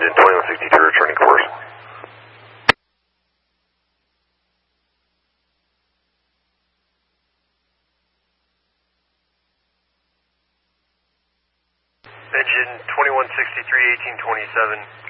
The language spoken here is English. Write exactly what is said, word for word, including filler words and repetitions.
engine twenty-one sixty-two returning course. Engine twenty-one sixty-three, eighteen twenty-seven.